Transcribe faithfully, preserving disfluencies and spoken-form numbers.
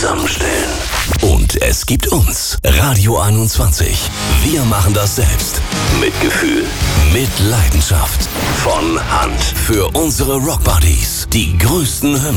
zusammenstellen. Und es gibt uns, Radio einundzwanzig. Wir machen das selbst. Mit Gefühl, mit Leidenschaft. Von Hand. Für unsere Rockbuddies. Die größten Hymnen.